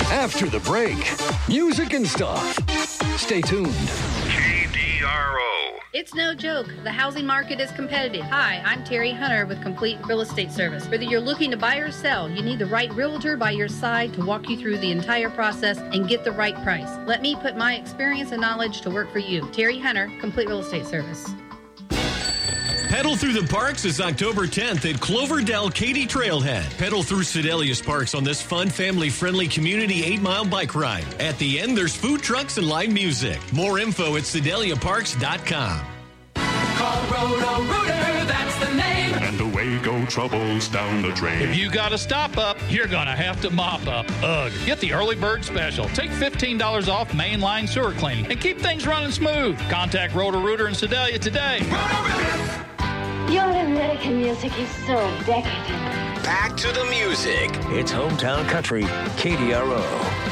After the break, music and stuff. Stay tuned. KDRO. It's no joke. The housing market is competitive. Hi, I'm Terry Hunter with Complete Real Estate Service. Whether you're looking to buy or sell, you need the right realtor by your side to walk you through the entire process and get the right price. Let me put my experience and knowledge to work for you. Terry Hunter, Complete Real Estate Service. Pedal Through the Parks is October 10th at Cloverdale Katy Trailhead. Pedal through Sedelius Parks on this fun, family-friendly community 8-mile bike ride. At the end, there's food trucks and live music. More info at sedeliaparks.com. Call Roto-Rooter, that's the name. And away go troubles down the drain. If you got to stop up, you're going to have to mop up. Ugh. Get the early bird special. Take $15 off mainline sewer cleaning and keep things running smooth. Contact Roto-Rooter in Sedalia today. Roto-Rooter! Your American music is so decadent. Back to the music. It's hometown country, KDRO.